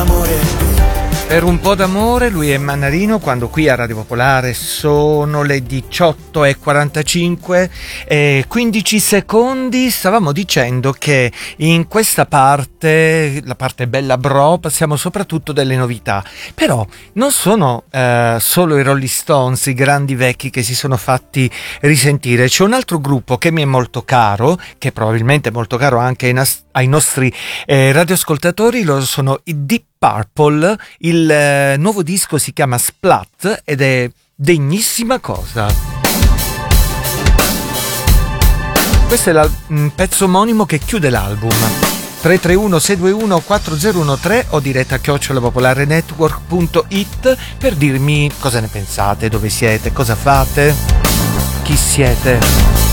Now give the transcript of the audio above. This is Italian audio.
Per un po' d'amore, lui è Mannarino, quando qui a Radio Popolare sono le 18:45 e 15 secondi. Stavamo dicendo che in questa parte, la parte bella bro, passiamo soprattutto delle novità. Però non sono solo i Rolling Stones, i grandi vecchi che si sono fatti risentire. C'è un altro gruppo che mi è molto caro, che probabilmente è molto caro anche ai nostri radioascoltatori, loro sono i Deep Purple. Il nuovo disco si chiama Splat ed è degnissima cosa. Questo è il pezzo omonimo che chiude l'album. 331-621-4013 o diretta @popolarenetwork.it per dirmi cosa ne pensate, dove siete, cosa fate, chi siete.